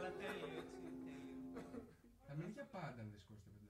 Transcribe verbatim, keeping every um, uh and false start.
Αλλά τέλειο, έτσι, τέλειο. Θα μείνει για πάντα αν δεν σηκώσει το παιδί.